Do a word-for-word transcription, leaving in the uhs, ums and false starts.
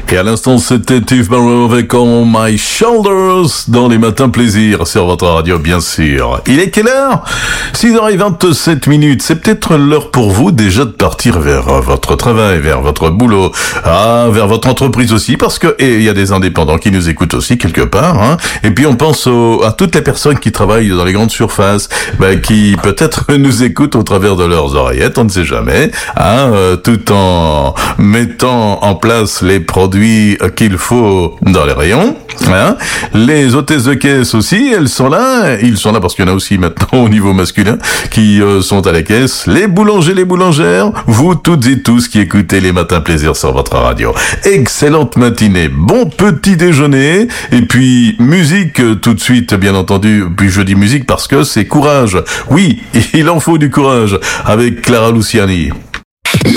Et à l'instant, c'était Steve Barrow avec On My Shoulders dans les matins plaisir sur votre radio, bien sûr. Il est quelle heure? six heures vingt-sept minutes. C'est peut-être l'heure pour vous déjà de partir vers votre travail, vers votre boulot, ah, vers votre entreprise aussi, parce que il y a des indépendants qui nous écoutent aussi quelque part, hein. Et puis on pense au, à toutes les personnes qui travaillent dans les grandes surfaces, bah, qui peut-être nous écoutent au travers de leurs oreillettes, on ne sait jamais, hein, euh, tout en mettant en place les produits qu'il faut dans les rayons, hein. Les hôtesses de caisse aussi, elles sont là, ils sont là parce qu'il y en a aussi maintenant au niveau masculin qui euh, sont à la caisse. Les boulangers, les boulangères, vous toutes et tous qui écoutez les matins plaisir sur votre radio. Excellente matinée, bon petit déjeuner, et puis musique euh, tout de suite, bien entendu. Puis je dis musique parce que c'est courage. Oui, il en faut du courage avec Clara Luciani.